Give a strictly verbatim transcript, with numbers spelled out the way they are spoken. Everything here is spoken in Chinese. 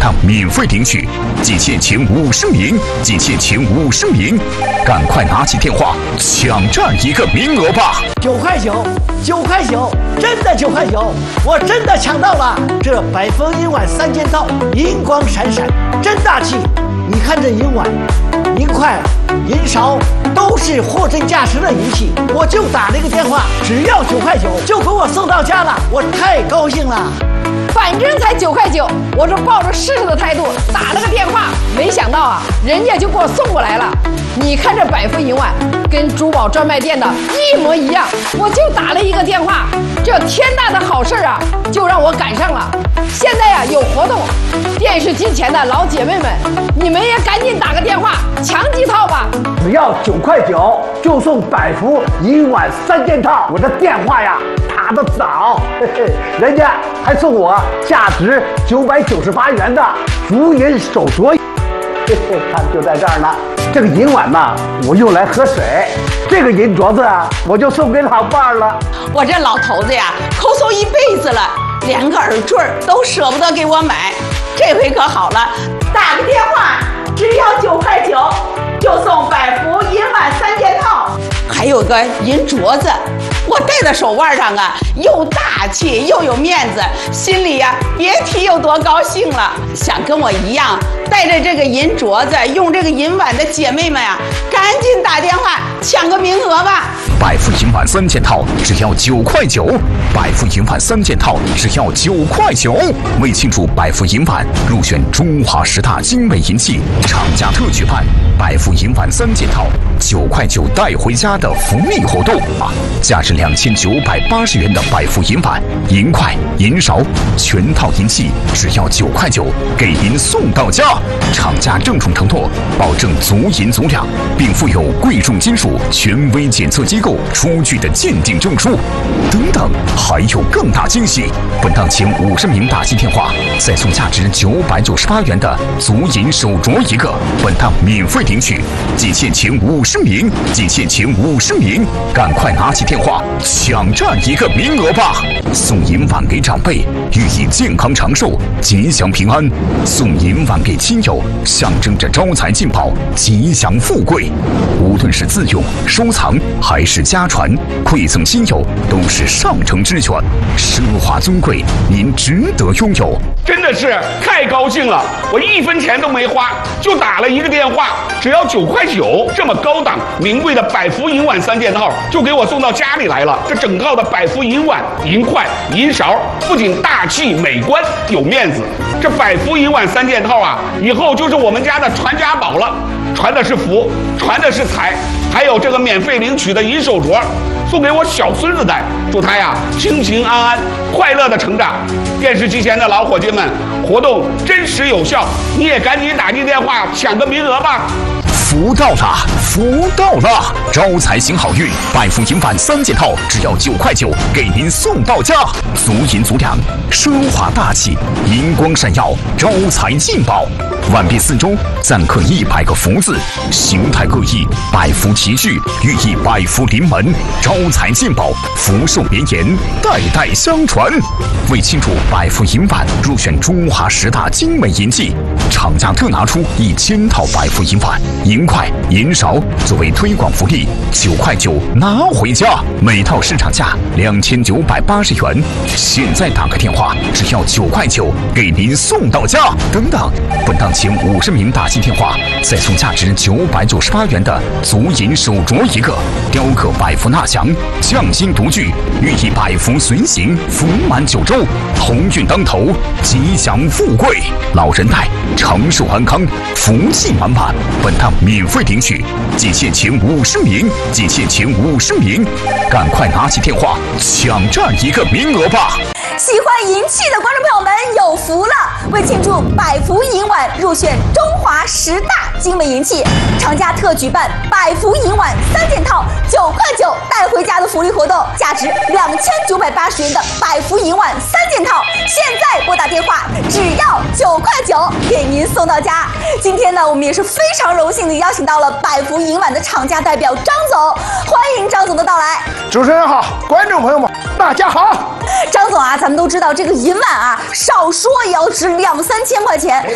趟免费领取，仅限前五十名，仅限前五十名，赶快拿起电话抢占一个名额吧！ 九块九，九块九，真的九块九，我真的抢到了！这百丰银碗三件套，银光闪闪，真大气！你看这银碗、银筷、银勺，都是货真价实的银器。我就打了一个电话，只要九块九，就给我送到家了，我太高兴了。 反正才九块九，我这抱着试试的态度打了个电话，没想到啊，人家就给我送过来了。你看这百富银碗跟珠宝专卖店的一模一样，我就打了一个电话，这天大的好事啊，就让我赶上了。现在呀、啊、有活动，电视机前的老姐妹们，你们也赶紧打个电话抢几套吧。 只要九块九就送百福银碗三件套，我的电话呀打得早，嘿嘿，人家还送我价值九百九十八元的福银手镯，嘿嘿，看就在这儿呢。这个银碗嘛，我用来喝水；这个银镯子啊，我就送给老伴儿了。 我这老头子呀，抠搜一辈子了，连个耳坠都舍不得给我买，这回可好了，打个电话，只要九块九，就送百福银碗三件套，还有个银镯子。我戴在手腕上啊，又大气又有面子，心里呀、啊、别提有多高兴了。想跟我一样带着这个银镯子、用这个银碗的姐妹们啊，赶紧打电话抢个名额吧！ 百富银碗三件套只要九块九，百富银碗三件套只要九块九。为庆祝百富银碗入选中华十大精美银器，厂家特举办百富银碗三件套九块九带回家的福利活动啊！价值两千九百八十元的百富银碗、银筷、银勺，全套银器只要九块九，给您送到家。厂家郑重承诺，保证足银足量，并附有贵重金属权威检测机构出具的鉴定证书。等等，还有更大惊喜！本档前五十名打进电话，再送价值九百九十八元的足银手镯一个。本档免费领取，仅限前五十名，仅限前五十名，赶快拿起电话抢占一个名额吧！送银碗给长辈，寓意健康长寿、吉祥平安；送银碗给亲友，象征着招财进宝、吉祥富贵。无论是自用、收藏还是家传，馈赠亲友都是上乘之选，奢华尊贵，您值得拥有。 真的是太高兴了！我一分钱都没花，就打了一个电话，只要九块九，这么高档名贵的百福银碗三件套就给我送到家里来了。这整套的百福银碗、银筷、银勺，不仅大气美观有面子，这百福银碗三件套啊，以后就是我们家的传家宝了。传的是福，传的是财，还有这个免费领取的银手镯，送给我小孙子戴，祝他呀平平安安、快乐的成长。电视机前的老伙计们，活动真实有效，你也赶紧打进电话抢个名额吧！ 福到了，福到了！招财行好运，百福银碗三件套只要九块九，给您送到家。足银足量，奢华大气，银光闪耀，招财进宝。碗壁四周錾刻一百个福字，形态各异，百福齐聚，寓意百福临门，招财进宝，福寿绵延，代代相传。为庆祝百福银碗入选中华十大精美银器，厂家特拿出一千套百福银碗、银筷、银勺作为推广福利，九块九拿回家，每套市场价两千九百八十元。现在打个电话，只要九块九，给您送到家。等等，本档前五十名打进电话，再送价值九百九十八元的足银手镯一个，雕刻百福纳祥，匠心独具，寓意百福随行，福满九州，鸿运当头，吉祥富贵，老人戴长寿安康，福气满满。本档免费领取，仅限前五十名，仅限前五十名，赶快拿起电话抢占一个名额吧！ 喜欢银器的观众朋友们有福了！为庆祝百福银碗入选中华十大精美银器，厂家特举办百福银碗三件套九块九带回家的福利活动，价值两千九百八十元的百福银碗三件套，现在拨打电话只要九块九，给您送到家。今天呢，我们也是非常荣幸的邀请到了百福银碗的厂家代表张总，欢迎张总的到来。 主持人好，观众朋友们大家好。 张总啊，咱们都知道这个银碗啊，少说也要值两三千块钱，